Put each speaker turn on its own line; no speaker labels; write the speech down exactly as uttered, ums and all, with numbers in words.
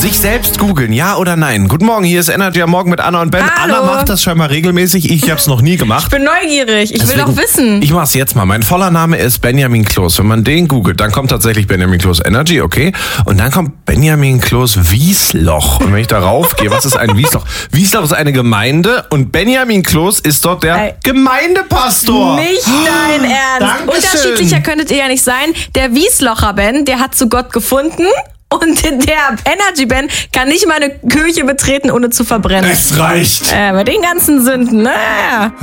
Sich selbst googeln, ja oder nein? Guten Morgen, hier ist Energy am Morgen mit Anna und Ben.
Hallo.
Anna macht das scheinbar regelmäßig, ich hab's noch nie gemacht.
Ich bin neugierig, ich
Deswegen,
will doch wissen.
Ich mach's jetzt mal. Mein voller Name ist Benjamin Kloß. Wenn man den googelt, dann kommt tatsächlich Benjamin Kloß Energy, okay? Und dann kommt Benjamin Kloß Wiesloch. Und wenn ich darauf gehe, was ist ein Wiesloch? Wiesloch ist eine Gemeinde und Benjamin Kloß ist dort der
Ey.
Gemeindepastor.
Nicht dein Ernst.
Dankeschön.
Unterschiedlicher könntet ihr ja nicht sein. Der Wieslocher Ben, der hat zu Gott gefunden. Und der Energy Ben kann nicht mal eine Kirche betreten, ohne zu verbrennen.
Es reicht.
Äh, bei den ganzen Sünden, naja.